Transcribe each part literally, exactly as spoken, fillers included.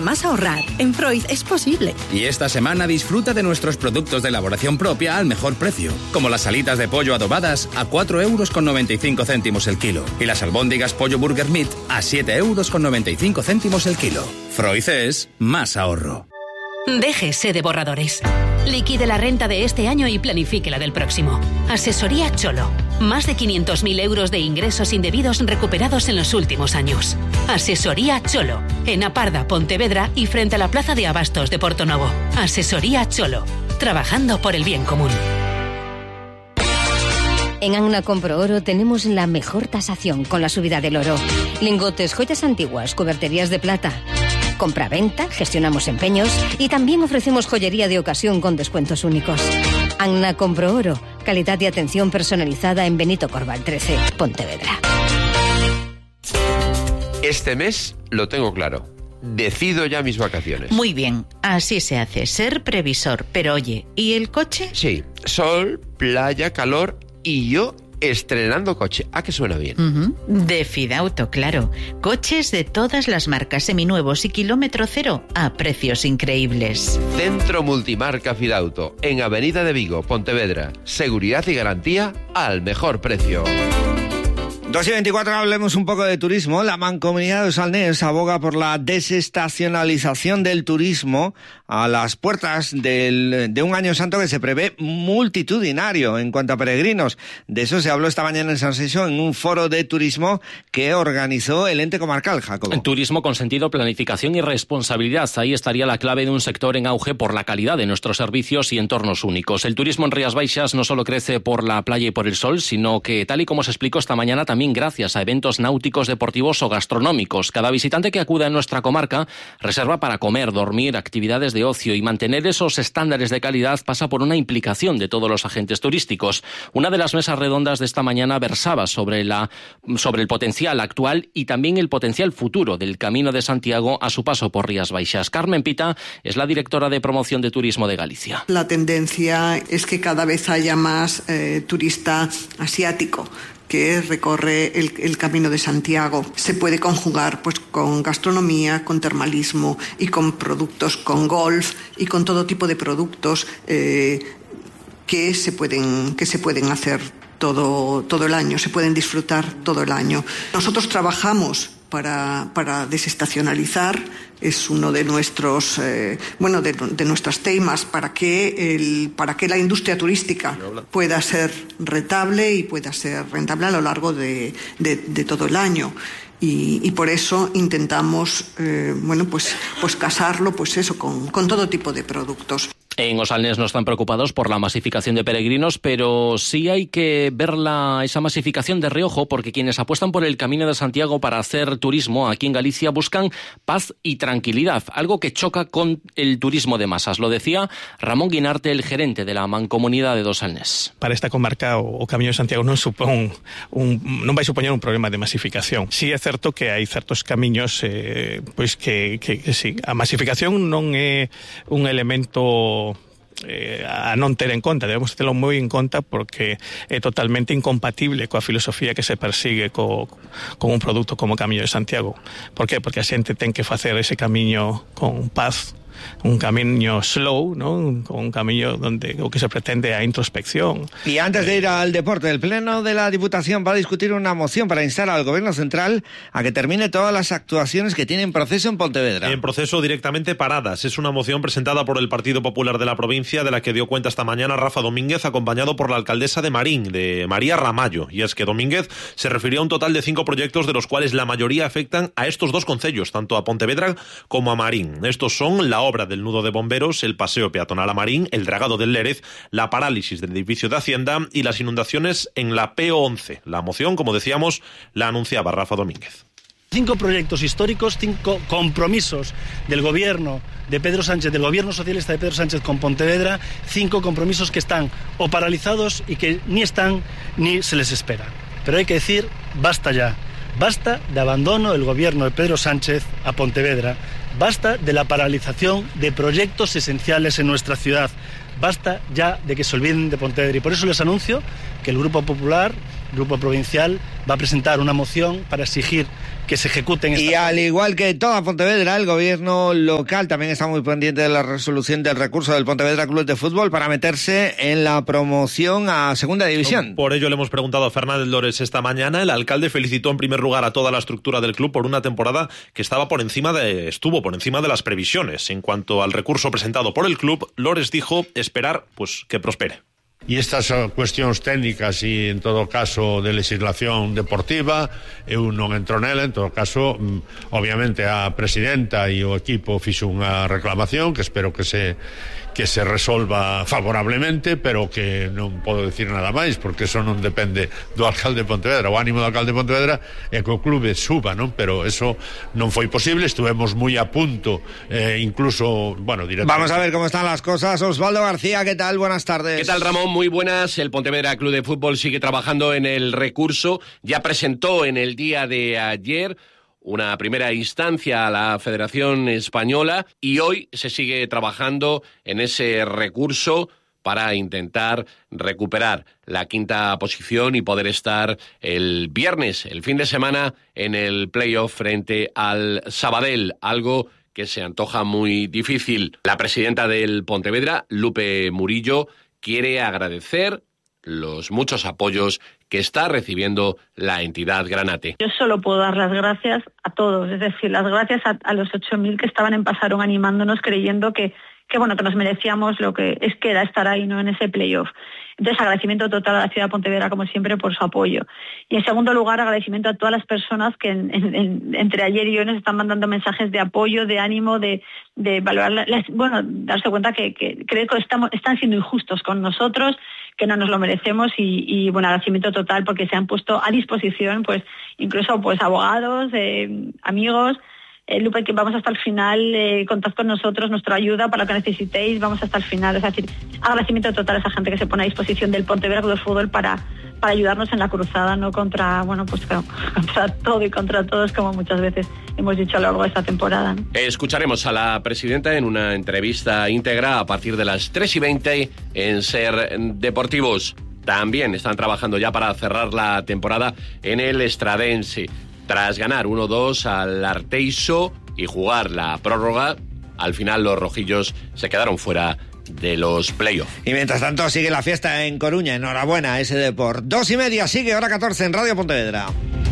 más ahorrar, en Freud es posible. Y esta semana disfruta de nuestros productos de elaboración propia al mejor precio, como las alitas de pollo adobadas a cuatro euros con noventa y cinco céntimos el kilo y las albóndigas pollo burger meat a siete euros con noventa y cinco céntimos el kilo. Freud es más ahorro. Déjese de borradores. Liquide la renta de este año y planifique la del próximo. Asesoría Cholo. Más de quinientos mil euros de ingresos indebidos recuperados en los últimos años. Asesoría Cholo. En Aparda, Pontevedra y frente a la Plaza de Abastos de Portonovo. Asesoría Cholo. Trabajando por el bien común. En Anna Compro Oro tenemos la mejor tasación con la subida del oro. Lingotes, joyas antiguas, cuberterías de plata. Compra-venta, gestionamos empeños y también ofrecemos joyería de ocasión con descuentos únicos. Anna Compro Oro, calidad de atención personalizada en Benito Corval trece, Pontevedra. Este mes lo tengo claro. Decido ya mis vacaciones. Muy bien, así se hace, ser previsor. Pero oye, ¿y el coche? Sí, sol, playa, calor y yo estrenando coche. ¿A qué suena bien? Uh-huh. De Fidauto, claro. Coches de todas las marcas, seminuevos y kilómetro cero a precios increíbles. Centro Multimarca Fidauto, en Avenida de Vigo, Pontevedra. Seguridad y garantía al mejor precio. dos y veinticuatro, hablemos un poco de turismo. La Mancomunidad de Salnés aboga por la desestacionalización del turismo a las puertas del, de un año santo que se prevé multitudinario en cuanto a peregrinos. De eso se habló esta mañana en San Seixo en un foro de turismo que organizó el ente comarcal, Jacobo. Turismo con sentido, planificación y responsabilidad. Ahí estaría la clave de un sector en auge por la calidad de nuestros servicios y entornos únicos. El turismo en Rías Baixas no solo crece por la playa y por el sol, sino que, tal y como se explicó esta mañana, también gracias a eventos náuticos, deportivos o gastronómicos. Cada visitante que acuda a nuestra comarca reserva para comer, dormir, actividades de ocio, y mantener esos estándares de calidad pasa por una implicación de todos los agentes turísticos. Una de las mesas redondas de esta mañana versaba sobre, la, sobre el potencial actual y también el potencial futuro del Camino de Santiago a su paso por Rías Baixas. Carmen Pita es la directora de promoción de turismo de Galicia. La tendencia es que cada vez haya más eh, turista asiático que recorre el, el Camino de Santiago. Se puede conjugar pues con gastronomía, con termalismo y con productos, con golf y con todo tipo de productos eh, que se pueden que se pueden hacer todo todo el año, se pueden disfrutar todo el año. Nosotros trabajamos para para desestacionalizar. Es uno de nuestros eh, bueno de, de nuestros temas para que el para que la industria turística pueda ser rentable y pueda ser rentable a lo largo de, de, de todo el año. Y, y por eso intentamos eh, bueno pues pues casarlo pues eso con, con todo tipo de productos. En Osalnés no están preocupados por la masificación de peregrinos, pero sí hay que ver la, esa masificación de reojo, porque quienes apuestan por el Camino de Santiago para hacer turismo aquí en Galicia buscan paz y tranquilidad, algo que choca con el turismo de masas. Lo decía Ramón Guinarte, el gerente de la Mancomunidade de Osalnés. Para esta comarca o, o Camiño de Santiago non supón un, non vai supoñer un problema de masificación. Sí é certo que hai certos camiños eh, pois que, que, que sí, a masificación non é un elemento Eh, a non ter en conta, debemos terlo moi en conta porque é totalmente incompatible coa filosofía que se persigue co, con un produto como o Camiño de Santiago. Por qué? Porque a xente ten que facer ese camiño con paz, un camiño slow, ¿no? Un camiño donde o que se pretende a introspección. Y antes de ir al deporte, el Pleno de la Diputación va a discutir una moción para instar al Gobierno Central a que termine todas las actuaciones que tienen proceso en Pontevedra. En proceso directamente paradas. Es una moción presentada por el Partido Popular de la provincia, de la que dio cuenta esta mañana Rafa Domínguez, acompañado por la alcaldesa de Marín, de María Ramallo. Y es que Domínguez se refirió a un total de cinco proyectos, de los cuales la mayoría afectan a estos dos concellos, tanto a Pontevedra como a Marín. Estos son la obra del nudo de bomberos, el paseo peatonal a Marín, el dragado del Lérez, la parálisis del edificio de Hacienda y las inundaciones en la P once. La moción, como decíamos, la anunciaba Rafa Domínguez. Cinco proyectos históricos, cinco compromisos del gobierno de Pedro Sánchez, del gobierno socialista de Pedro Sánchez con Pontevedra, cinco compromisos que están o paralizados y que ni están ni se les espera. Pero hay que decir, basta ya. Basta de abandono del gobierno de Pedro Sánchez a Pontevedra. Basta de la paralización de proyectos esenciales en nuestra ciudad. Basta ya de que se olviden de Pontevedra. Y por eso les anuncio que el Grupo Popular, Grupo Provincial, va a presentar una moción para exigir que se ejecuten. Y al igual que toda Pontevedra, el gobierno local también está muy pendiente de la resolución del recurso del Pontevedra Club de Fútbol para meterse en la promoción a Segunda División. Por ello le hemos preguntado a Fernández Lores esta mañana. El alcalde felicitó en primer lugar a toda la estructura del club por una temporada que estaba por encima de, estuvo por encima de las previsiones. En cuanto al recurso presentado por el club, Lores dijo esperar pues que prospere. E estas cuestións técnicas e, en todo caso, de legislación deportiva, eu non entro nela. En todo caso, obviamente, a presidenta e o equipo fixo unha reclamación que espero que se que se resolva favorablemente, pero que non podo decir nada máis, porque eso non depende do alcalde de Pontevedra. O ánimo do alcalde de Pontevedra é que o clube suba, non? Pero eso non foi posible, estuvemos moi a punto, eh, incluso, bueno, directamente. Vamos a ver cómo están las cosas. Osvaldo García, ¿qué tal? Buenas tardes. ¿Qué tal, Ramón? Muy buenas. El Pontevedra Club de Fútbol sigue trabajando en el recurso. Ya presentó en el día de ayer una primera instancia a la Federación Española y hoy se sigue trabajando en ese recurso para intentar recuperar la quinta posición y poder estar el viernes, el fin de semana, en el playoff frente al Sabadell, algo que se antoja muy difícil. La presidenta del Pontevedra, Lupe Murillo, quiere agradecer los muchos apoyos que está recibiendo la entidad granate. Yo solo puedo dar las gracias a todos, es decir, las gracias a, a los ocho mil que estaban en Pasarón animándonos, creyendo que, que bueno, que nos merecíamos lo que es que era estar ahí, ¿no?, en ese playoff. Entonces, agradecimiento total a la ciudad de Pontevedra, como siempre, por su apoyo. Y en segundo lugar, agradecimiento a todas las personas que en, en, en, entre ayer y hoy nos están mandando mensajes de apoyo, de ánimo, de, de valorar, las, bueno, darse cuenta que, que creo que estamos, están siendo injustos con nosotros, que no nos lo merecemos y, y bueno, agradecimiento total porque se han puesto a disposición, pues, incluso pues abogados, eh, amigos. Eh, Lupe, que vamos hasta el final, eh, contad con nosotros, nuestra ayuda para lo que necesitéis, vamos hasta el final. Es decir, agradecimiento total a esa gente que se pone a disposición del Pontevedra Club de Fútbol para, para ayudarnos en la cruzada, no contra, bueno, pues contra todo y contra todos, como muchas veces hemos dicho a lo largo de esta temporada, ¿no? Escucharemos a la presidenta en una entrevista íntegra a partir de las tres y veinte en Ser Deportivos. También están trabajando ya para cerrar la temporada en el Estradense. Tras ganar uno dos al Arteixo y jugar la prórroga, al final los rojillos se quedaron fuera de los playoffs. Y mientras tanto sigue la fiesta en Coruña. Enhorabuena, ese Deport. Dos y media, sigue hora catorce en Radio Pontevedra.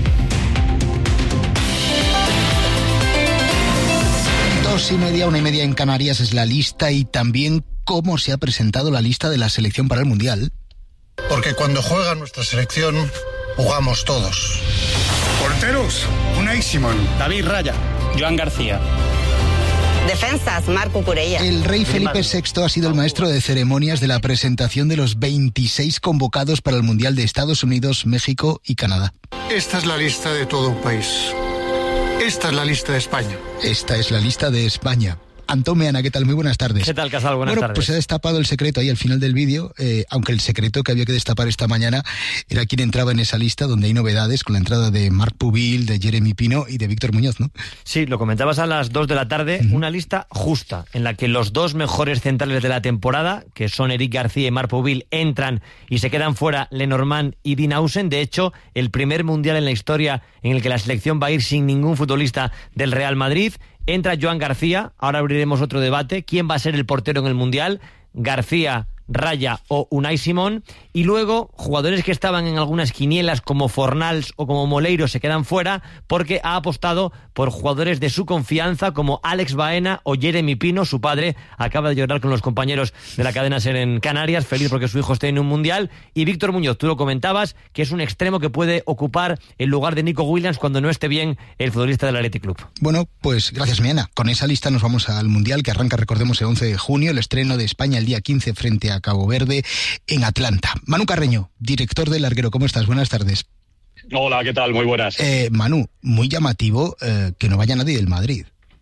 Dos y media, una y media en Canarias es la lista y también cómo se ha presentado la lista de la selección para el Mundial. Porque cuando juega nuestra selección, jugamos todos. Porteros, Unai Simón, David Raya, Joan García. Defensas, Marco Curella. El rey Felipe sexto ha sido el maestro de ceremonias de la presentación de los veintiséis convocados para el Mundial de Estados Unidos, México y Canadá. Esta es la lista de todo un país. Esta es la lista de España. Esta es la lista de España. Antón Meana, ¿qué tal? Muy buenas tardes. ¿Qué tal, Casal? Buenas bueno, tardes. Pues se ha destapado el secreto ahí al final del vídeo, eh, aunque el secreto que había que destapar esta mañana era quién entraba en esa lista, donde hay novedades con la entrada de Marc Pubil, de Jeremy Pino y de Víctor Muñoz, ¿no? Sí, lo comentabas a las dos de la tarde, uh-huh. Una lista justa, en la que los dos mejores centrales de la temporada, que son Eric García y Marc Pubil, entran y se quedan fuera Lenormand y Dean Howson. De hecho, el primer mundial en la historia en el que la selección va a ir sin ningún futbolista del Real Madrid. Entra Joan García, ahora abriremos otro debate. ¿Quién va a ser el portero en el Mundial? García, Raya o Unai Simón. Y luego, jugadores que estaban en algunas quinielas como Fornals o como Moleiro se quedan fuera porque ha apostado por jugadores de su confianza como Alex Baena o Jeremy Pino. Su padre acaba de llorar con los compañeros de la cadena SER en Canarias, feliz porque su hijo esté en un Mundial. Y Víctor Muñoz, tú lo comentabas, que es un extremo que puede ocupar el lugar de Nico Williams cuando no esté bien el futbolista del Athletic Club. Bueno, pues gracias, Miana. Con esa lista nos vamos al Mundial, que arranca, recordemos, el once de junio, el estreno de España el día quince frente a Cabo Verde en Atlanta. Manu Carreño, director del Larguero, ¿cómo estás? Buenas tardes. Hola, ¿qué tal? Muy buenas. Eh, Manu, muy llamativo eh, que no vaya nadie del Madrid.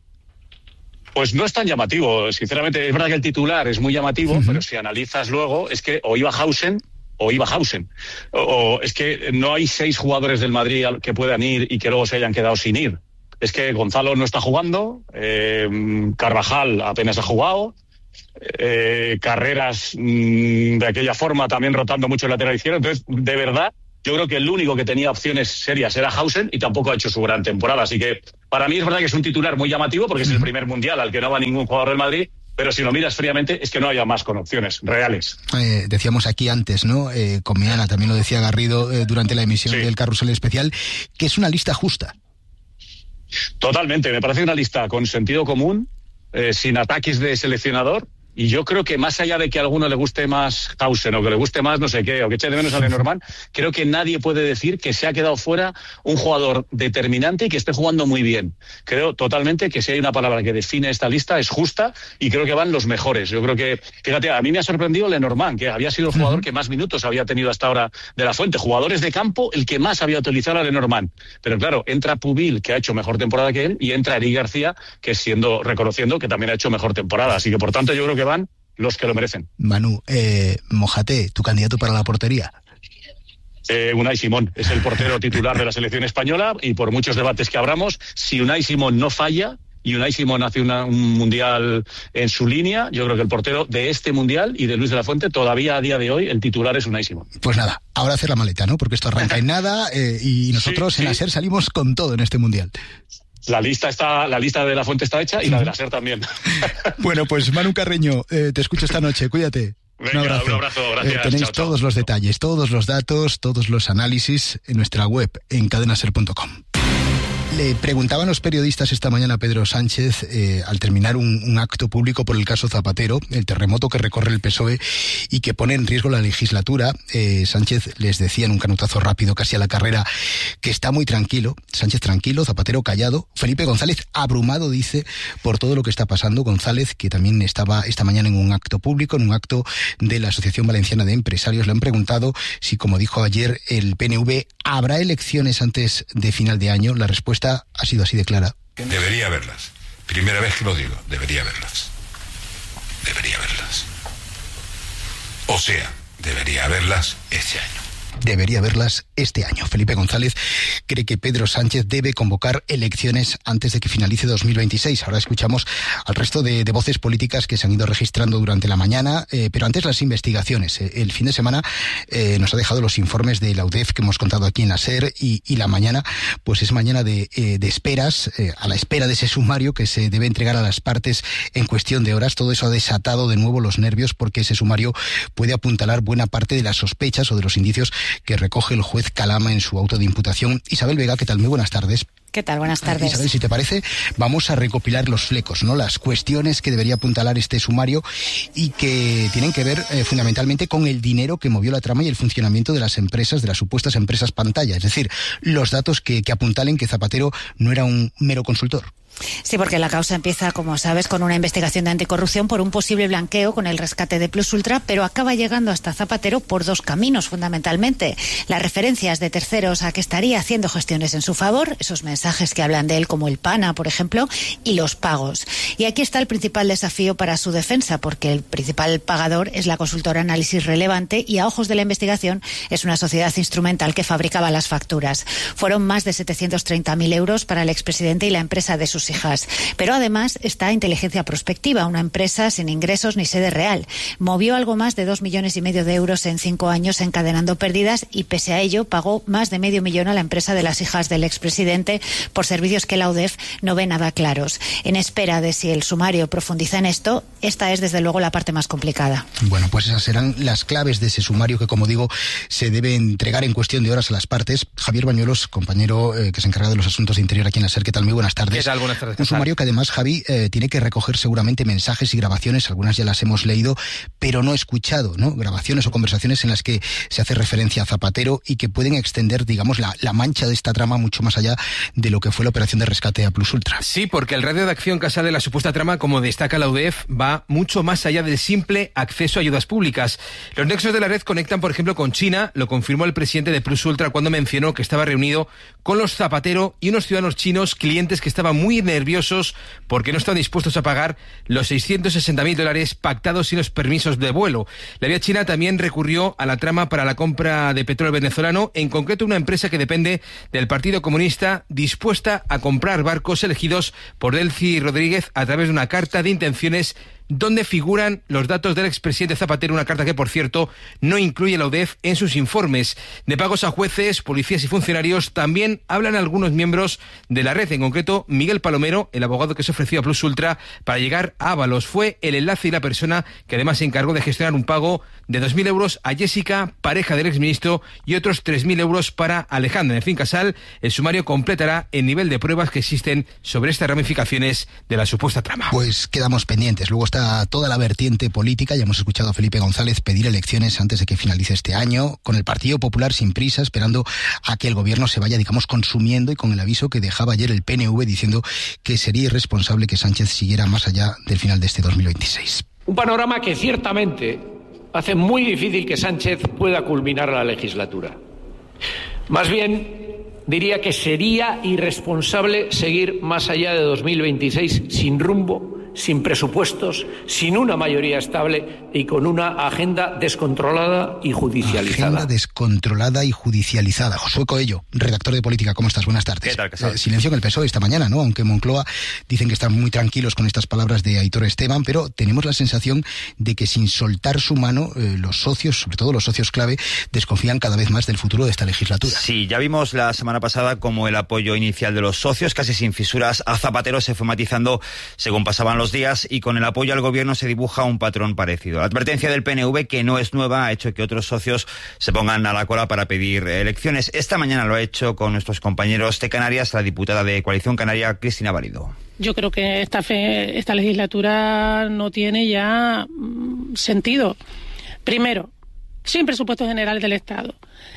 Pues no es tan llamativo, sinceramente. Es verdad que el titular es muy llamativo, uh-huh. Pero si analizas luego, es que o iba Hausen o iba Hausen. O, o es que no hay seis jugadores del Madrid que puedan ir y que luego se hayan quedado sin ir. Es que Gonzalo no está jugando, eh, Carvajal apenas ha jugado, Eh, Carreras mmm, de aquella forma también rotando mucho el lateral izquierdo. Entonces, de verdad Yo creo que el único que tenía opciones serias era Hausen y tampoco ha hecho su gran temporada. Así que para mí es verdad que es un titular muy llamativo porque es el primer mundial al que no va ningún jugador del Madrid. Pero si lo miras fríamente, es que no haya más con opciones reales. Eh, decíamos aquí antes, ¿no? Eh, con Meana, también lo decía Garrido eh, durante la emisión sí. del Carrusel Especial, que es una lista justa. Totalmente, me parece una lista con sentido común, eh, sin ataques de seleccionador. Y yo creo que más allá de que a alguno le guste más Hausen o que le guste más no sé qué, o que eche de menos a Lenormand, creo que nadie puede decir que se ha quedado fuera un jugador determinante y que esté jugando muy bien. Creo totalmente que si hay una palabra que define esta lista es justa y creo que van los mejores. Yo creo que, fíjate, a mí me ha sorprendido Lenormand, que había sido el jugador que más minutos había tenido hasta ahora de la Fuente. Jugadores de campo, el que más había utilizado a Lenormand. Pero claro, entra Pubil, que ha hecho mejor temporada que él, y entra Eric García, que siendo reconociendo que también ha hecho mejor temporada. Así que, por tanto, yo creo que van los que lo merecen. Manu, eh, mójate, tu candidato para la portería. Eh, Unai Simón es el portero titular de la selección española y por muchos debates que abramos, si Unai Simón no falla y Unai Simón hace una, un mundial en su línea, yo creo que el portero de este mundial y de Luis de la Fuente, todavía a día de hoy, el titular es Unai Simón. Pues nada, ahora hacer la maleta, ¿no? Porque esto arranca en nada eh, y nosotros sí, en sí. la SER salimos con todo en este mundial. La lista está, la lista de la Fuente está hecha y la de la SER también. Bueno, pues Manu Carreño, eh, te escucho esta noche, cuídate. Venga, un abrazo. Un abrazo, gracias. Eh, tenéis chao, todos chao. los detalles, todos los datos, todos los análisis en nuestra web, en cadena ser punto com. Le preguntaban los periodistas esta mañana a Pedro Sánchez, eh, al terminar un, un acto público por el caso Zapatero, el terremoto que recorre el P S O E y que pone en riesgo la legislatura. Eh, Sánchez les decía en un canutazo rápido, casi a la carrera, que está muy tranquilo. Sánchez tranquilo, Zapatero callado. Felipe González abrumado, dice, por todo lo que está pasando. González, que también estaba esta mañana en un acto público, en un acto de la Asociación Valenciana de Empresarios, le han preguntado si, como dijo ayer el P N V, ¿habrá elecciones antes de final de año? La respuesta ha sido así de clara. Debería haberlas. Primera vez que lo digo, debería haberlas. Debería haberlas. O sea, debería haberlas este año. Debería haberlas este año. Felipe González cree que Pedro Sánchez debe convocar elecciones antes de que finalice dos mil veintiséis. Ahora escuchamos al resto de, de voces políticas que se han ido registrando durante la mañana, eh, pero antes las investigaciones. El fin de semana eh, nos ha dejado los informes de la U D E F que hemos contado aquí en la SER y, y la mañana pues es mañana de, eh, de esperas, eh, a la espera de ese sumario que se debe entregar a las partes en cuestión de horas. Todo eso ha desatado de nuevo los nervios porque ese sumario puede apuntalar buena parte de las sospechas o de los indicios que recoge el juez Calama en su auto de imputación. Isabel Vega, ¿qué tal? Muy buenas tardes. ¿Qué tal? Buenas tardes. Isabel, si te parece, vamos a recopilar los flecos, ¿no? Las cuestiones que debería apuntalar este sumario y que tienen que ver eh, fundamentalmente con el dinero que movió la trama y el funcionamiento de las empresas, de las supuestas empresas pantalla. Es decir, los datos que, que apuntalen que Zapatero no era un mero consultor. Sí, porque la causa empieza, como sabes, con una investigación de anticorrupción por un posible blanqueo con el rescate de Plus Ultra, pero acaba llegando hasta Zapatero por dos caminos, fundamentalmente. Las referencias de terceros a que estaría haciendo gestiones en su favor, esos mensajes que hablan de él como el PANA, por ejemplo, y los pagos. Y aquí está el principal desafío para su defensa, porque el principal pagador es la consultora Análisis Relevante y a ojos de la investigación es una sociedad instrumental que fabricaba las facturas. Fueron más de setecientos treinta mil euros para el expresidente y la empresa de sus hijas. Pero además está Inteligencia Prospectiva, una empresa sin ingresos ni sede real. Movió algo más de dos millones y medio de euros en cinco años encadenando pérdidas y pese a ello pagó más de medio millón a la empresa de las hijas del expresidente por servicios que la U D E F no ve nada claros. En espera de si el sumario profundiza en esto, esta es desde luego la parte más complicada. Bueno, pues esas serán las claves de ese sumario que, como digo, se debe entregar en cuestión de horas a las partes. Javier Bañuelos, compañero eh, que se encarga de los asuntos de interior aquí en la SER, ¿qué tal? Muy buenas tardes. ¿Qué tal? Buenas tardes. Un sumario que además, Javi, eh, tiene que recoger seguramente mensajes y grabaciones, algunas ya las hemos leído, pero no escuchado, ¿no? Grabaciones o conversaciones en las que se hace referencia a Zapatero y que pueden extender, digamos, la, la mancha de esta trama mucho más allá de lo que fue la operación de rescate a Plus Ultra. Sí, porque el radio de acción que sale de la supuesta trama, como destaca la U D E F, va mucho más allá del simple acceso a ayudas públicas. Los nexos de la red conectan, por ejemplo, con China, lo confirmó el presidente de Plus Ultra cuando mencionó que estaba reunido con los Zapatero y unos ciudadanos chinos, clientes que estaban muy nerviosos porque no estaban dispuestos a pagar los seiscientos sesenta mil dólares pactados sin los permisos de vuelo. La vía china también recurrió a la trama para la compra de petróleo venezolano, en concreto una empresa que depende del Partido Comunista dispuesta a comprar barcos elegidos por Delcy Rodríguez a través de una carta de intenciones donde figuran los datos del expresidente Zapatero, una carta que, por cierto, no incluye la U D E F en sus informes. De pagos a jueces, policías y funcionarios también hablan algunos miembros de la red, en concreto Miguel Palomero, el abogado que se ofreció a Plus Ultra para llegar a Ábalos. Fue el enlace y la persona que además se encargó de gestionar un pago de dos mil euros a Jessica, pareja del exministro, y otros tres mil euros para Alejandra. En fin, Casal, el sumario completará el nivel de pruebas que existen sobre estas ramificaciones de la supuesta trama. Pues quedamos pendientes. Luego está toda la vertiente política. Ya hemos escuchado a Felipe González pedir elecciones antes de que finalice este año, con el Partido Popular sin prisa, esperando a que el gobierno se vaya, digamos, consumiendo, y con el aviso que dejaba ayer el P N V diciendo que sería irresponsable que Sánchez siguiera más allá del final de este dos mil veintiséis. Un panorama que ciertamente hace muy difícil que Sánchez pueda culminar la legislatura. Más bien, diría que sería irresponsable seguir más allá de dos mil veintiséis sin rumbo, sin presupuestos, sin una mayoría estable y con una agenda descontrolada y judicializada. Agenda descontrolada y judicializada. Josué Coello, redactor de Política, ¿cómo estás? Buenas tardes. ¿Qué tal, Casal? Eh, silencio en el P S O E esta mañana, ¿no? Aunque Moncloa dicen que están muy tranquilos con estas palabras de Aitor Esteban, pero tenemos la sensación de que sin soltar su mano, eh, los socios, sobre todo los socios clave, desconfían cada vez más del futuro de esta legislatura. Sí, ya vimos la semana pasada como el apoyo inicial de los socios, casi sin fisuras, a Zapatero se fue matizando según pasaban los días, y con el apoyo al gobierno se dibuja un patrón parecido. La advertencia del P N V, que no es nueva, ha hecho que otros socios se pongan a la cola para pedir elecciones. Esta mañana lo ha hecho con nuestros compañeros de Canarias la diputada de Coalición Canaria, Cristina Valido. Yo creo que esta, fe, esta legislatura no tiene ya mm, sentido. Primero, sin presupuestos generales del Estado,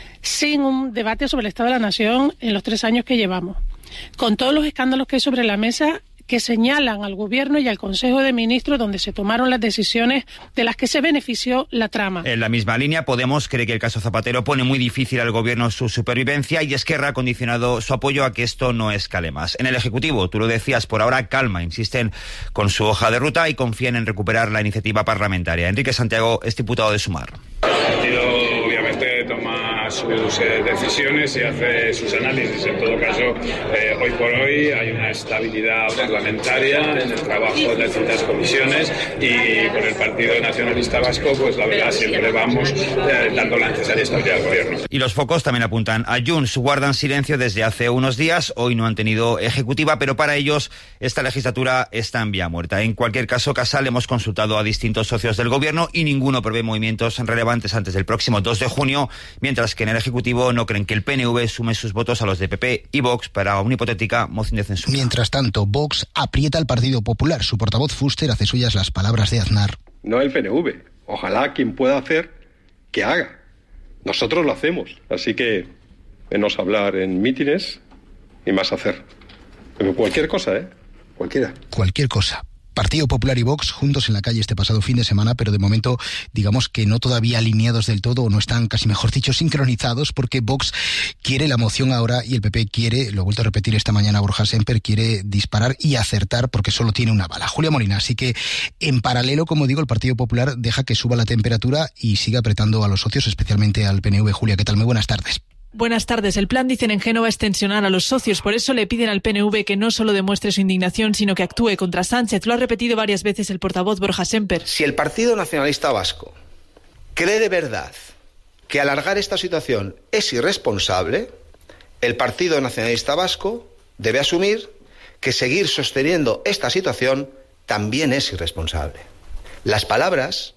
sin un debate sobre el Estado de la Nación en los tres años que llevamos, con todos los escándalos que hay sobre la mesa que señalan al Gobierno y al Consejo de Ministros donde se tomaron las decisiones de las que se benefició la trama. En la misma línea, Podemos cree que el caso Zapatero pone muy difícil al Gobierno su supervivencia, y Esquerra ha condicionado su apoyo a que esto no escale más. En el Ejecutivo, tú lo decías, por ahora calma, insisten con su hoja de ruta y confían en recuperar la iniciativa parlamentaria. Enrique Santiago es diputado de Sumar. El partido obviamente toma sus eh, decisiones y hace sus análisis. En todo caso, eh, hoy por hoy hay una estabilidad parlamentaria en el trabajo de distintas comisiones, y con el Partido Nacionalista Vasco, pues la verdad siempre vamos eh, dando la necesaria estabilidad al gobierno. Y los focos también apuntan a Junts. Guardan silencio desde hace unos días. Hoy no han tenido ejecutiva, pero para ellos esta legislatura está en vía muerta. En cualquier caso, Casal, hemos consultado a distintos socios del gobierno y ninguno prevé movimientos relevantes antes del próximo dos de junio, mientras que en el Ejecutivo no creen que el P N V sume sus votos a los de P P y Vox para una hipotética moción de censura. Mientras tanto, Vox aprieta al Partido Popular. Su portavoz Fuster hace suyas las palabras de Aznar. No el P N V. Ojalá quien pueda hacer, que haga. Nosotros lo hacemos. Así que menos hablar en mítines y más hacer. Pero cualquier cosa, ¿eh? Cualquiera. Cualquier cosa. Partido Popular y Vox juntos en la calle este pasado fin de semana, pero de momento digamos que no todavía alineados del todo, o no están, casi mejor dicho, sincronizados, porque Vox quiere la moción ahora y el P P quiere, lo he vuelto a repetir esta mañana Borja Semper, quiere disparar y acertar porque solo tiene una bala. Julia Molina, así que en paralelo, como digo, el Partido Popular deja que suba la temperatura y sigue apretando a los socios, especialmente al P N V. Julia, ¿qué tal? Muy buenas tardes. Buenas tardes. El plan, dicen en Génova, es tensionar a los socios. Por eso le piden al P N V que no solo demuestre su indignación, sino que actúe contra Sánchez. Lo ha repetido varias veces el portavoz Borja Semper. Si el Partido Nacionalista Vasco cree de verdad que alargar esta situación es irresponsable, el Partido Nacionalista Vasco debe asumir que seguir sosteniendo esta situación también es irresponsable. Las palabras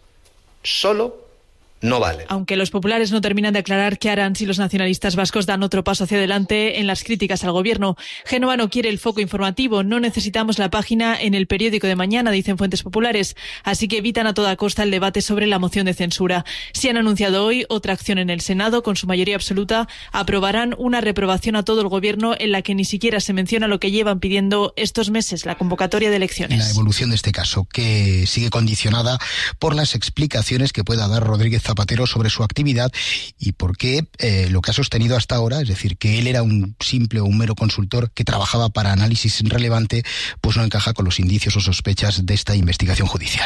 solo no vale. Aunque los populares no terminan de aclarar qué harán si los nacionalistas vascos dan otro paso hacia adelante en las críticas al gobierno. Génova no quiere el foco informativo, no necesitamos la página en el periódico de mañana, dicen fuentes populares, así que evitan a toda costa el debate sobre la moción de censura. Si han anunciado hoy otra acción en el Senado, con su mayoría absoluta, aprobarán una reprobación a todo el gobierno en la que ni siquiera se menciona lo que llevan pidiendo estos meses, la convocatoria de elecciones. La evolución de este caso, que sigue condicionada por las explicaciones que pueda dar Rodríguez Zapatero sobre su actividad y por qué eh, lo que ha sostenido hasta ahora, es decir, que él era un simple o un mero consultor que trabajaba para análisis relevante, pues no encaja con los indicios o sospechas de esta investigación judicial.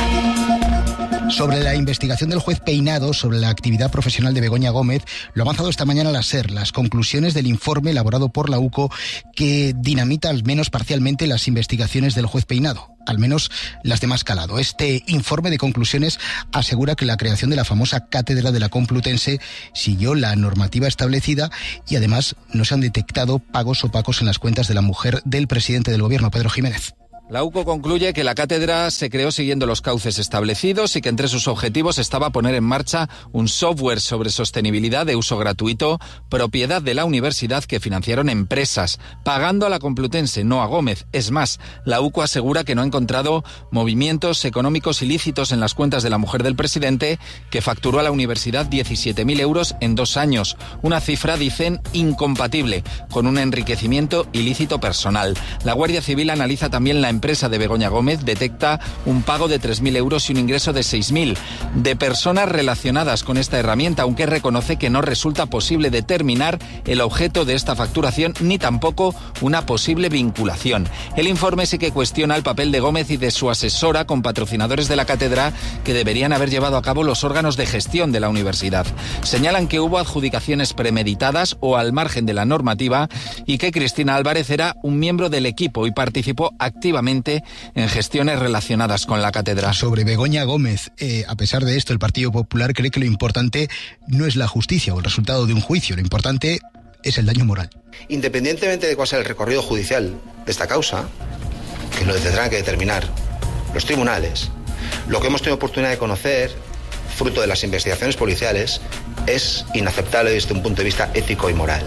Sobre la investigación del juez Peinado sobre la actividad profesional de Begoña Gómez, lo ha avanzado esta mañana la SER, las conclusiones del informe elaborado por la U C O que dinamita al menos parcialmente las investigaciones del juez Peinado. al menos las de más calado. Este informe de conclusiones asegura que la creación de la famosa cátedra de la Complutense siguió la normativa establecida y además no se han detectado pagos opacos en las cuentas de la mujer del presidente del gobierno, Pedro Jiménez. La U C O concluye que la cátedra se creó siguiendo los cauces establecidos y que entre sus objetivos estaba poner en marcha un software sobre sostenibilidad de uso gratuito, propiedad de la universidad que financiaron empresas, pagando a la Complutense, no a Gómez. Es más, la U C O asegura que no ha encontrado movimientos económicos ilícitos en las cuentas de la mujer del presidente, que facturó a la universidad diecisiete mil euros en dos años. Una cifra, dicen, incompatible con un enriquecimiento ilícito personal. La Guardia Civil analiza también la empresa de Begoña Gómez, detecta un pago de tres mil euros y un ingreso de seis mil de personas relacionadas con esta herramienta, aunque reconoce que no resulta posible determinar el objeto de esta facturación ni tampoco una posible vinculación. El informe sí que cuestiona el papel de Gómez y de su asesora con patrocinadores de la cátedra que deberían haber llevado a cabo los órganos de gestión de la universidad. Señalan que hubo adjudicaciones premeditadas o al margen de la normativa y que Cristina Álvarez era un miembro del equipo y participó activamente en gestiones relacionadas con la cátedra. Sobre Begoña Gómez, eh, a pesar de esto, el Partido Popular cree que lo importante no es la justicia o el resultado de un juicio, lo importante es el daño moral. Independientemente de cuál sea el recorrido judicial de esta causa, que lo tendrán que determinar los tribunales, lo que hemos tenido oportunidad de conocer, fruto de las investigaciones policiales, es inaceptable desde un punto de vista ético y moral.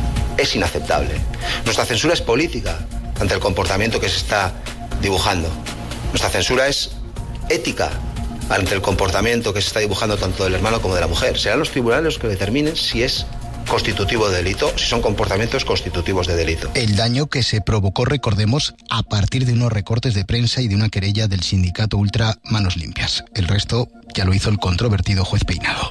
Es inaceptable. Nuestra censura es política ante el comportamiento que se está dibujando. Nuestra censura es ética ante el comportamiento que se está dibujando tanto del hermano como de la mujer. Serán los tribunales los que determinen si es constitutivo de delito, si son comportamientos constitutivos de delito. El daño que se provocó, recordemos, a partir de unos recortes de prensa y de una querella del sindicato Ultra Manos Limpias. El resto ya lo hizo el controvertido juez Peinado.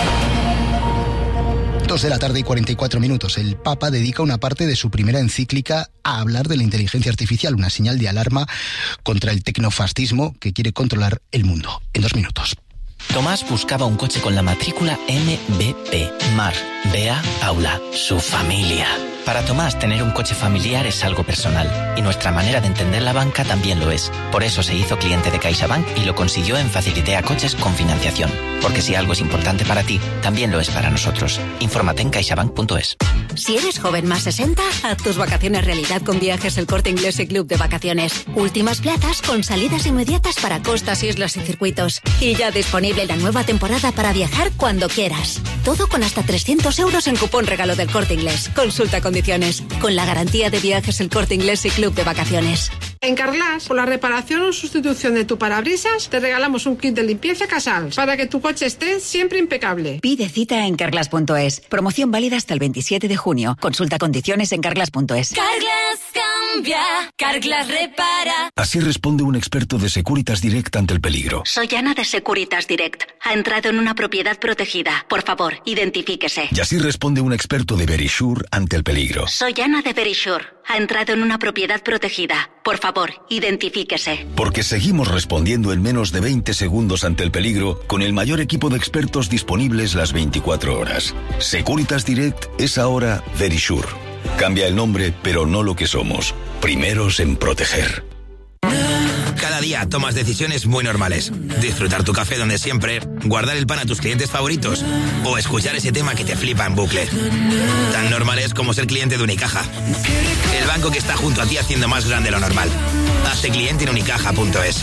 Dos de la tarde y cuarenta y cuatro minutos. El Papa dedica una parte de su primera encíclica a hablar de la inteligencia artificial, una señal de alarma contra el tecnofascismo que quiere controlar el mundo. En dos minutos. Tomás buscaba un coche con la matrícula M B P, Mar, Bea, Paula, su familia. Para Tomás, tener un coche familiar es algo personal, y nuestra manera de entender la banca también lo es. Por eso se hizo cliente de CaixaBank y lo consiguió en Facilitea Coches con financiación. Porque si algo es importante para ti, también lo es para nosotros. Infórmate en caixabank punto es. Si eres joven más sesenta, haz tus vacaciones realidad con Viajes El Corte Inglés y Club de Vacaciones. Últimas plazas con salidas inmediatas para costas, islas y circuitos. Y ya disponible la nueva temporada para viajar cuando quieras. Todo con hasta trescientos euros en cupón regalo del Corte Inglés. Consulta condiciones. Con la garantía de Viajes El Corte Inglés y Club de Vacaciones. En Carglass, por la reparación o sustitución de tu parabrisas, te regalamos un kit de limpieza Casals para que tu coche esté siempre impecable. Pide cita en carglass punto es. Promoción válida hasta el veintisiete de junio. Consulta condiciones en carglass punto es. Carglass cambia, Carglass repara. Así responde un experto de Securitas Direct ante el peligro. Soy Ana de Securitas Direct. Ha entrado en una propiedad protegida. Por favor, identifíquese. Y así responde un experto de Verisure ante el peligro. Soy Ana de Verisure. Ha entrado en una propiedad protegida. Por favor, identifíquese. Porque seguimos respondiendo en menos de veinte segundos ante el peligro con el mayor equipo de expertos disponibles las veinticuatro horas. Securitas Direct es ahora Verisure. Cambia el nombre, pero no lo que somos. Primeros en proteger. Cada día tomas decisiones muy normales. Disfrutar tu café donde siempre, guardar el pan a tus clientes favoritos o escuchar ese tema que te flipa en bucle. Tan normales como ser cliente de Unicaja. El banco que está junto a ti haciendo más grande lo normal. Hazte cliente en unicaja punto es.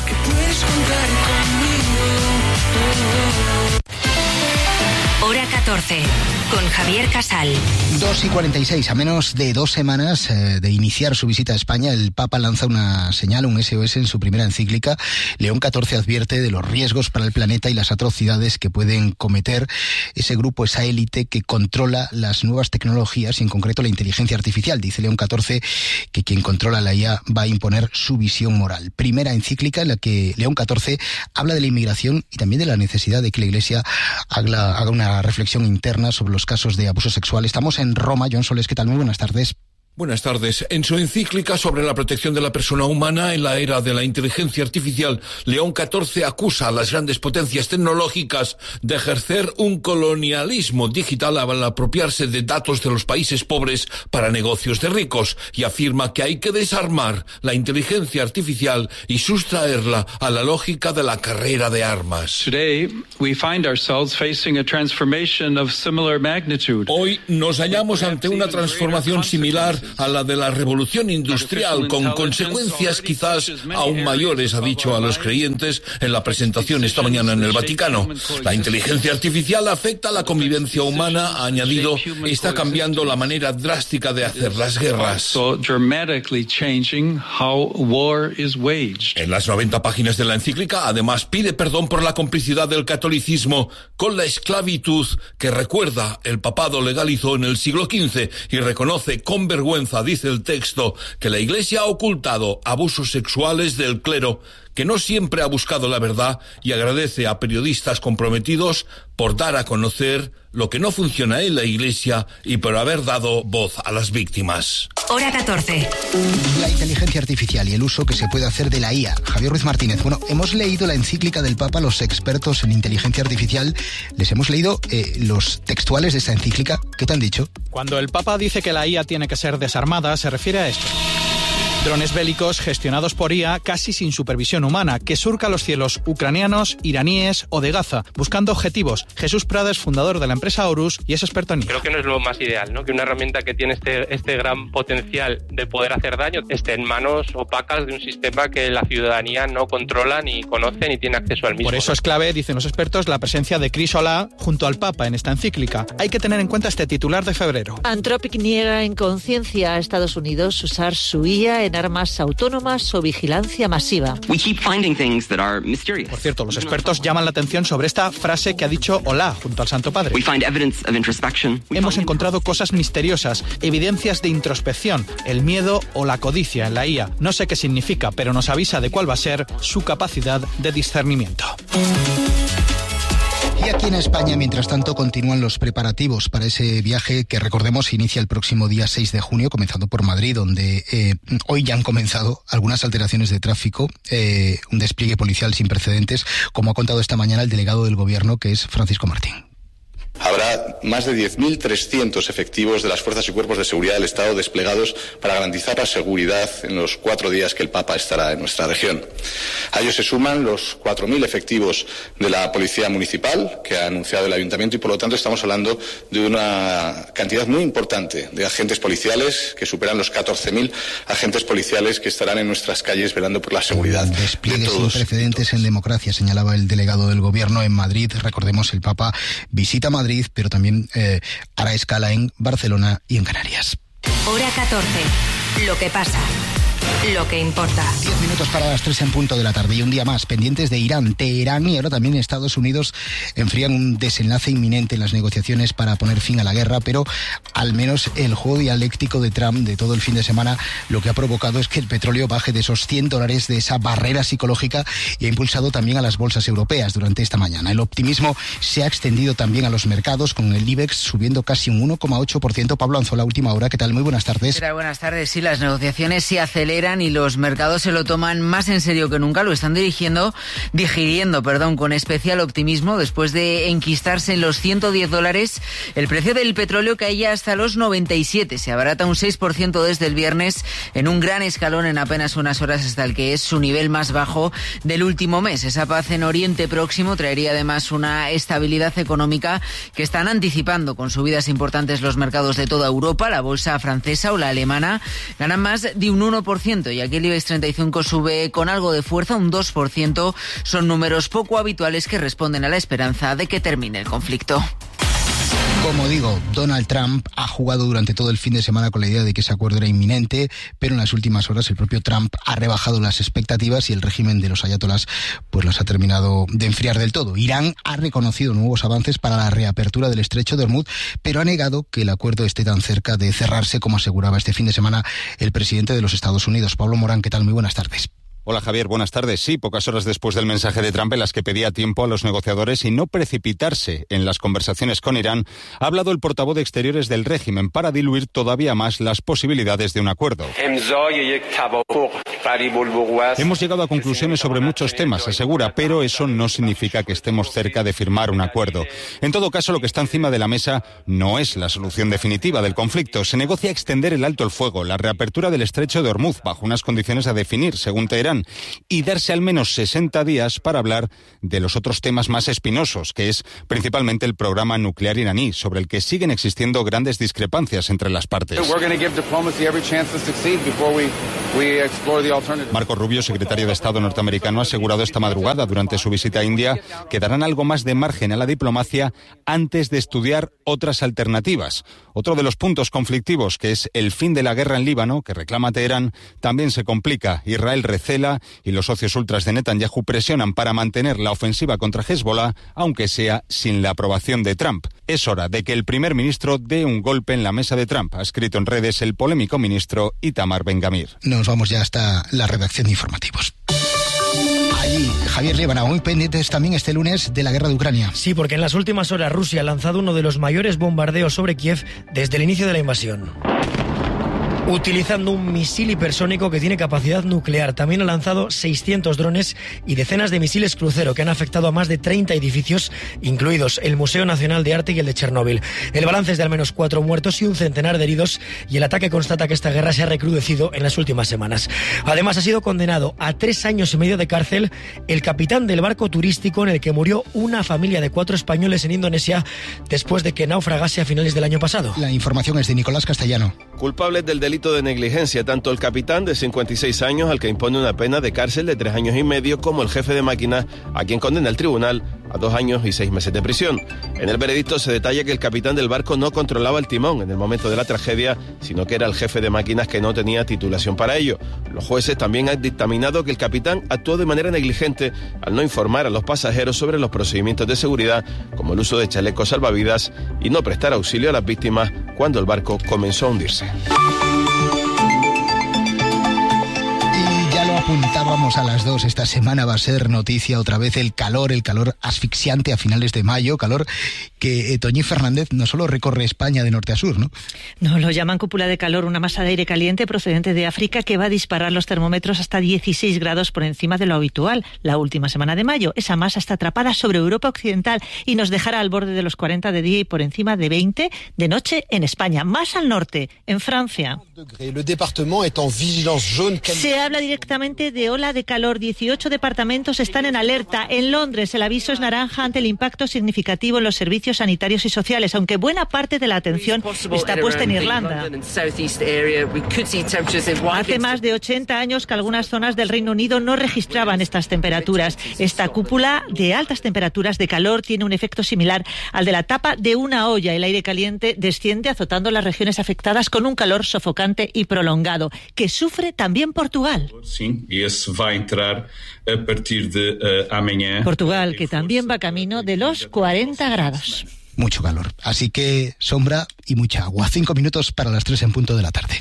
Hora catorce, con Javier Casal. dos y cuarenta y seis, a menos de dos semanas eh, de iniciar su visita a España, el Papa lanza una señal, un S O S en su primera encíclica. León catorce advierte de los riesgos para el planeta y las atrocidades que pueden cometer ese grupo, esa élite que controla las nuevas tecnologías y en concreto la inteligencia artificial. Dice León catorce que quien controla la I A va a imponer su visión moral. Primera encíclica en la que León catorce habla de la inmigración y también de la necesidad de que la Iglesia haga, haga una reflexión interna sobre los casos de abuso sexual. Estamos en Roma. John Soles, ¿qué tal? Muy buenas tardes. Buenas tardes. En su encíclica sobre la protección de la persona humana en la era de la inteligencia artificial, León catorce acusa a las grandes potencias tecnológicas de ejercer un colonialismo digital al apropiarse de datos de los países pobres para negocios de ricos y afirma que hay que desarmar la inteligencia artificial y sustraerla a la lógica de la carrera de armas. Today, we find ourselves facing a transformation of similar magnitude. Hoy nos hallamos ante una transformación similar a la de la revolución industrial, con consecuencias quizás aún mayores, ha dicho a los creyentes en la presentación esta mañana en el Vaticano. La inteligencia artificial afecta a la convivencia humana, ha añadido, está cambiando la manera drástica de hacer las guerras. En las noventa páginas de la encíclica, además, pide perdón por la complicidad del catolicismo con la esclavitud que, recuerda, el papado legalizó en el siglo quince y reconoce con vergüenza, dice el texto, que la Iglesia ha ocultado abusos sexuales del clero, que no siempre ha buscado la verdad, y agradece a periodistas comprometidos por dar a conocer lo que no funciona en la Iglesia y por haber dado voz a las víctimas. Hora catorce. La inteligencia artificial y el uso que se puede hacer de la I A. Javier Ruiz Martínez, bueno, hemos leído la encíclica del Papa, los expertos en inteligencia artificial, les hemos leído eh, los textuales de esta encíclica. ¿Qué te han dicho? Cuando el Papa dice que la I A tiene que ser desarmada, se refiere a esto. Drones bélicos gestionados por I A casi sin supervisión humana, que surca los cielos ucranianos, iraníes o de Gaza, buscando objetivos. Jesús Prades, fundador de la empresa Horus, y es experto en I A. Creo que no es lo más ideal, ¿no? Que una herramienta que tiene este, este gran potencial de poder hacer daño esté en manos opacas de un sistema que la ciudadanía no controla, ni conoce, ni tiene acceso al mismo. Por eso es clave, dicen los expertos, la presencia de Chris Olah junto al Papa en esta encíclica. Hay que tener en cuenta este titular de febrero. Anthropic niega en conciencia a Estados Unidos usar su I A en armas autónomas o vigilancia masiva. Por cierto, los expertos llaman la atención sobre esta frase que ha dicho Olah junto al Santo Padre. Hemos encontrado cosas misteriosas, evidencias de introspección, el miedo o la codicia en la I A. No sé qué significa, pero nos avisa de cuál va a ser su capacidad de discernimiento. Y aquí en España, mientras tanto, continúan los preparativos para ese viaje que, recordemos, inicia el próximo día seis de junio, comenzando por Madrid, donde eh, hoy ya han comenzado algunas alteraciones de tráfico, eh, un despliegue policial sin precedentes, como ha contado esta mañana el delegado del Gobierno, que es Francisco Martín. Habrá más de diez mil trescientos efectivos de las fuerzas y cuerpos de seguridad del Estado desplegados para garantizar la seguridad en los cuatro días que el Papa estará en nuestra región. A ellos se suman los cuatro mil efectivos de la Policía Municipal que ha anunciado el Ayuntamiento y, por lo tanto, estamos hablando de una cantidad muy importante de agentes policiales que superan los catorce mil agentes policiales que estarán en nuestras calles velando por la seguridad. Despliegue sin precedentes en democracia, señalaba el delegado del Gobierno en Madrid. Recordemos, el Papa visita Madrid, pero también eh, hará escala en Barcelona y en Canarias. Hora catorce. Lo que pasa. Lo que importa. Diez minutos para las tres en punto de la tarde y un día más pendientes de Irán, Teherán y ahora también Estados Unidos enfrían un desenlace inminente en las negociaciones para poner fin a la guerra, pero al menos el juego dialéctico de Trump de todo el fin de semana lo que ha provocado es que el petróleo baje de esos cien dólares, de esa barrera psicológica, y ha impulsado también a las bolsas europeas durante esta mañana. El optimismo se ha extendido también a los mercados, con el IBEX subiendo casi un uno coma ocho por ciento. Pablo Anzola, última hora. ¿Qué tal? Muy buenas tardes. Buenas tardes. Sí, las negociaciones se aceleran y los mercados se lo toman más en serio que nunca. Lo están dirigiendo, digiriendo, perdón, con especial optimismo después de enquistarse en los ciento diez dólares. El precio del petróleo caía hasta los noventa y siete. Se abarata un seis por ciento desde el viernes en un gran escalón en apenas unas horas hasta el que es su nivel más bajo del último mes. Esa paz en Oriente Próximo traería además una estabilidad económica que están anticipando con subidas importantes los mercados de toda Europa. La bolsa francesa o la alemana ganan más de un uno por ciento y aquí el IBEX treinta y cinco sube con algo de fuerza, un dos por ciento. Son números poco habituales que responden a la esperanza de que termine el conflicto. Como digo, Donald Trump ha jugado durante todo el fin de semana con la idea de que ese acuerdo era inminente, pero en las últimas horas el propio Trump ha rebajado las expectativas y el régimen de los ayatolás pues los ha terminado de enfriar del todo. Irán ha reconocido nuevos avances para la reapertura del estrecho de Hormuz, pero ha negado que el acuerdo esté tan cerca de cerrarse como aseguraba este fin de semana el presidente de los Estados Unidos. Pablo Morán, ¿qué tal? Muy buenas tardes. Hola Javier, buenas tardes. Sí, pocas horas después del mensaje de Trump en las que pedía tiempo a los negociadores y no precipitarse en las conversaciones con Irán, ha hablado el portavoz de Exteriores del régimen para diluir todavía más las posibilidades de un acuerdo. Hemos llegado a conclusiones sobre muchos temas, asegura, pero eso no significa que estemos cerca de firmar un acuerdo. En todo caso, lo que está encima de la mesa no es la solución definitiva del conflicto. Se negocia extender el alto el fuego, la reapertura del estrecho de Hormuz bajo unas condiciones a definir, según Teherán, y darse al menos sesenta días para hablar de los otros temas más espinosos, que es principalmente el programa nuclear iraní, sobre el que siguen existiendo grandes discrepancias entre las partes. Marco Rubio, secretario de Estado norteamericano, ha asegurado esta madrugada durante su visita a India que darán algo más de margen a la diplomacia antes de estudiar otras alternativas. Otro de los puntos conflictivos, que es el fin de la guerra en Líbano, que reclama Teherán, también se complica. Israel recela y los socios ultras de Netanyahu presionan para mantener la ofensiva contra Hezbollah, aunque sea sin la aprobación de Trump. Es hora de que el primer ministro dé un golpe en la mesa de Trump, ha escrito en redes el polémico ministro Itamar Ben-Gvir. Nos vamos ya hasta la redacción de informativos. Allí, Javier Líbana, muy pendientes también este lunes de la guerra de Ucrania. Sí, porque en las últimas horas Rusia ha lanzado uno de los mayores bombardeos sobre Kiev desde el inicio de la invasión, utilizando un misil hipersónico que tiene capacidad nuclear. También ha lanzado seiscientos drones y decenas de misiles crucero que han afectado a más de treinta edificios, incluidos el Museo Nacional de Arte y el de Chernóbil. El balance es de al menos cuatro muertos y un centenar de heridos, y el ataque constata que esta guerra se ha recrudecido en las últimas semanas. Además, ha sido condenado a tres años y medio de cárcel el capitán del barco turístico en el que murió una familia de cuatro españoles en Indonesia después de que naufragase a finales del año pasado. La información es de Nicolás Castellano. Culpables del delito de negligencia, tanto el capitán de cincuenta y seis años, al que impone una pena de cárcel de tres años y medio, como el jefe de máquinas, a quien condena el tribunal a dos años y seis meses de prisión. En el veredicto se detalla que el capitán del barco no controlaba el timón en el momento de la tragedia, sino que era el jefe de máquinas que no tenía titulación para ello. Los jueces también han dictaminado que el capitán actuó de manera negligente al no informar a los pasajeros sobre los procedimientos de seguridad, como el uso de chalecos salvavidas, y no prestar auxilio a las víctimas cuando el barco comenzó a hundirse. Apuntábamos a las dos, esta semana va a ser noticia otra vez el calor, el calor asfixiante a finales de mayo, calor que eh, Toñi Fernández no solo recorre España de norte a sur, ¿no? No, lo llaman cúpula de calor, una masa de aire caliente procedente de África que va a disparar los termómetros hasta dieciséis grados por encima de lo habitual la última semana de mayo. Esa masa está atrapada sobre Europa Occidental y nos dejará al borde de los cuarenta de día y por encima de veinte de noche en España. Más al norte, en Francia. Se habla directamente de ola de calor. dieciocho departamentos están en alerta. En Londres el aviso es naranja ante el impacto significativo en los servicios sanitarios y sociales, aunque buena parte de la atención está puesta en Irlanda. Hace más de ochenta años que algunas zonas del Reino Unido no registraban estas temperaturas. Esta cúpula de altas temperaturas de calor tiene un efecto similar al de la tapa de una olla. El aire caliente desciende azotando las regiones afectadas con un calor sofocante y prolongado, que sufre también Portugal. Sí. Y eso va a entrar a partir de uh, mañana. Portugal, que también va camino de los cuarenta grados. Mucho calor. Así que sombra y mucha agua. Cinco minutos para las tres en punto de la tarde.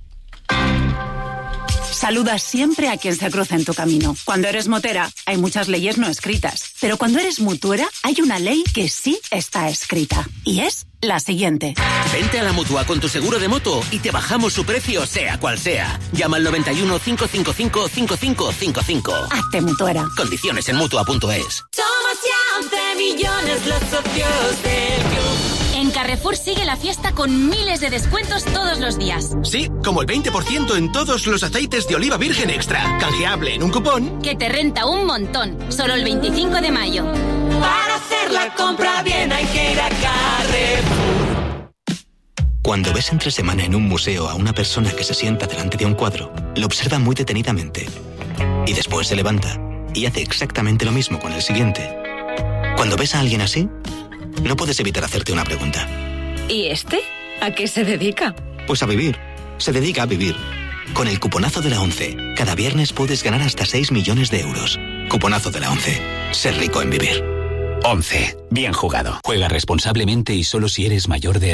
Saluda siempre a quien se cruza en tu camino. Cuando eres motera, hay muchas leyes no escritas. Pero cuando eres mutuera, hay una ley que sí está escrita. Y es la siguiente. Vente a la Mutua con tu seguro de moto y te bajamos su precio, sea cual sea. Llama al noventa y uno, cinco cinco cinco, cinco cinco cinco cinco. Hazte mutuera. Condiciones en Mutua punto es. Somos ya once millones los socios del club. En Carrefour sigue la fiesta con miles de descuentos todos los días. Sí, como el veinte por ciento en todos los aceites de oliva virgen extra. Canjeable en un cupón que te renta un montón. Solo el veinticinco de mayo. Para hacer la compra bien hay que ir a Carrefour. Cuando ves entre semana en un museo a una persona que se sienta delante de un cuadro, lo observa muy detenidamente. Y después se levanta y hace exactamente lo mismo con el siguiente. Cuando ves a alguien así, no puedes evitar hacerte una pregunta. ¿Y este? ¿A qué se dedica? Pues a vivir. Se dedica a vivir. Con el cuponazo de la ONCE, cada viernes puedes ganar hasta seis millones de euros. Cuponazo de la ONCE. Ser rico en vivir. ONCE. Bien jugado. Juega responsablemente y solo si eres mayor de edad.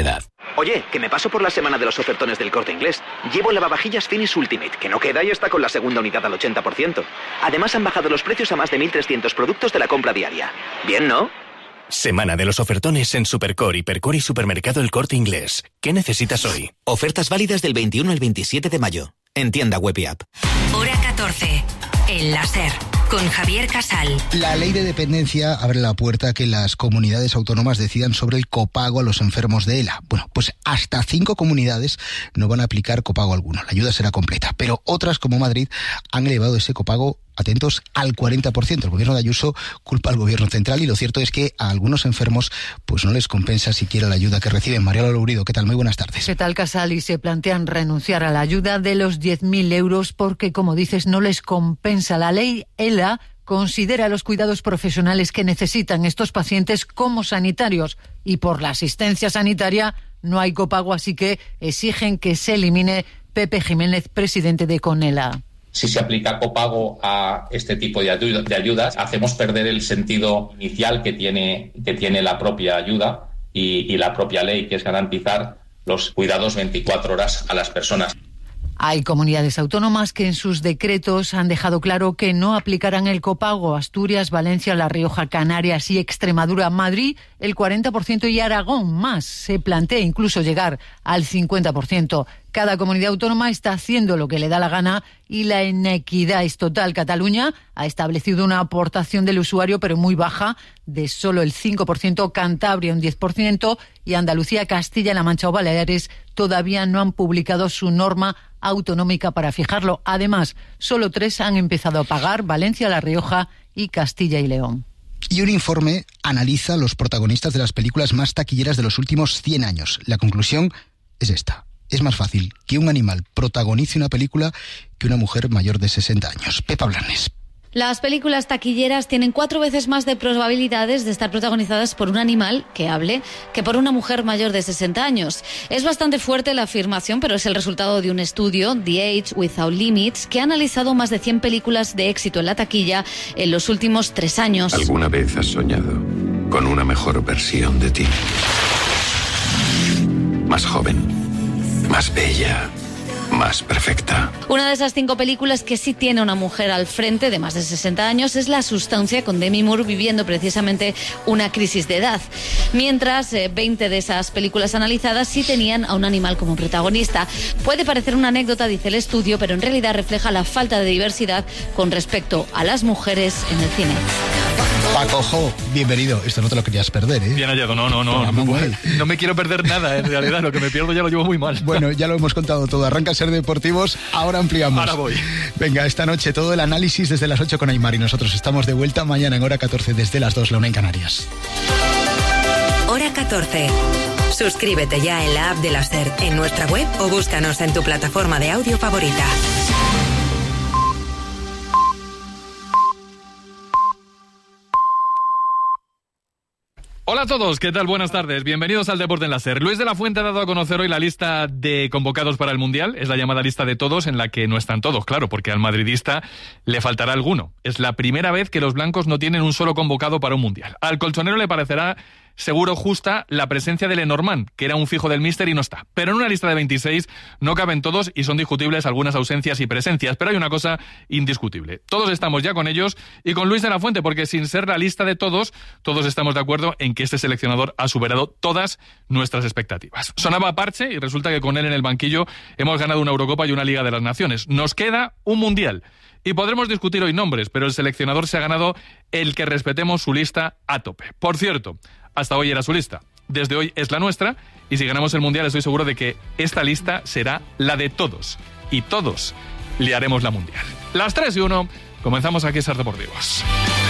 Oye, que me paso por la semana de los ofertones del Corte Inglés. Llevo el lavavajillas Finish Ultimate, que no queda y está con la segunda unidad al ochenta por ciento. Además han bajado los precios a más de mil trescientos productos de la compra diaria. Bien, ¿no? Semana de los ofertones en Supercore, Hipercore y Supermercado El Corte Inglés. ¿Qué necesitas hoy? Ofertas válidas del veintiuno al veintisiete de mayo. En tienda web y app. Hora catorce. El láser. Con Javier Casal. La ley de dependencia abre la puerta a que las comunidades autónomas decidan sobre el copago a los enfermos de ELA. Bueno, pues hasta cinco comunidades no van a aplicar copago alguno. La ayuda será completa. Pero otras, como Madrid, han elevado ese copago, atentos, al cuarenta por ciento. El gobierno de Ayuso culpa al gobierno central y lo cierto es que a algunos enfermos pues no les compensa siquiera la ayuda que reciben. Mariela Lourido, ¿qué tal? Muy buenas tardes. ¿Qué tal, Casal? Y se plantean renunciar a la ayuda de los diez mil euros porque, como dices, no les compensa. La ley ELA considera los cuidados profesionales que necesitan estos pacientes como sanitarios y por la asistencia sanitaria no hay copago, así que exigen que se elimine. Pepe Jiménez, presidente de CONELA. Si se aplica copago a este tipo de, ayuda, de ayudas, hacemos perder el sentido inicial que tiene, que tiene la propia ayuda y, y la propia ley, que es garantizar los cuidados veinticuatro horas a las personas. Hay comunidades autónomas que en sus decretos han dejado claro que no aplicarán el copago. Asturias, Valencia, La Rioja, Canarias y Extremadura. Madrid, el cuarenta por ciento y Aragón más. Se plantea incluso llegar al cincuenta por ciento. Cada comunidad autónoma está haciendo lo que le da la gana y la inequidad es total. Cataluña ha establecido una aportación del usuario, pero muy baja, de solo el cinco por ciento, Cantabria un diez por ciento y Andalucía, Castilla-La Mancha o Baleares todavía no han publicado su norma autonómica para fijarlo. Además, solo tres han empezado a pagar: Valencia, La Rioja y Castilla y León. Y un informe analiza los protagonistas de las películas más taquilleras de los últimos cien años. La conclusión es esta. Es más fácil que un animal protagonice una película que una mujer mayor de sesenta años. Pepa Blanes. Las películas taquilleras tienen cuatro veces más de probabilidades de estar protagonizadas por un animal que hable que por una mujer mayor de sesenta años. Es bastante fuerte la afirmación, pero es el resultado de un estudio, The Age Without Limits, que ha analizado más de cien películas de éxito en la taquilla en los últimos tres años. ¿Alguna vez has soñado con una mejor versión de ti? Más joven, más bella, más perfecta. Una de esas cinco películas que sí tiene una mujer al frente de más de sesenta años es La Sustancia, con Demi Moore viviendo precisamente una crisis de edad. Mientras eh, veinte de esas películas analizadas sí tenían a un animal como protagonista. Puede parecer una anécdota, dice el estudio, pero en realidad refleja la falta de diversidad con respecto a las mujeres en el cine. Paco Jo, bienvenido. Esto no te lo querías perder, ¿eh? Bien hallado, no, no, no. No, no me quiero perder nada, en realidad. Lo que me pierdo ya lo llevo muy mal. Bueno, ya lo hemos contado todo. Arranca a ser deportivos, ahora ampliamos. Ahora voy. Venga, esta noche todo el análisis desde las ocho con Aymar y nosotros estamos de vuelta mañana en hora catorce desde las dos, la una en Canarias. Hora catorce. Suscríbete ya en la app de la SER, en nuestra web o búscanos en tu plataforma de audio favorita. Hola a todos, ¿qué tal? Buenas tardes. Bienvenidos al Deporte en la SER. Luis de la Fuente ha dado a conocer hoy la lista de convocados para el Mundial. Es la llamada lista de todos, en la que no están todos, claro, porque al madridista le faltará alguno. Es la primera vez que los blancos no tienen un solo convocado para un Mundial. Al colchonero le parecerá seguro justa la presencia de Lenormand, que era un fijo del míster y no está. Pero en una lista de veintiséis no caben todos y son discutibles algunas ausencias y presencias. Pero hay una cosa indiscutible. Todos estamos ya con ellos y con Luis de la Fuente, porque sin ser la lista de todos, todos estamos de acuerdo en que este seleccionador ha superado todas nuestras expectativas. Sonaba parche y resulta que con él en el banquillo hemos ganado una Eurocopa y una Liga de las Naciones. Nos queda un Mundial. Y podremos discutir hoy nombres, pero el seleccionador se ha ganado el que respetemos su lista a tope. Por cierto, hasta hoy era su lista. Desde hoy es la nuestra y si ganamos el Mundial estoy seguro de que esta lista será la de todos. Y todos le haremos la Mundial. Las tres y uno, comenzamos aquí a Ser Deportivos.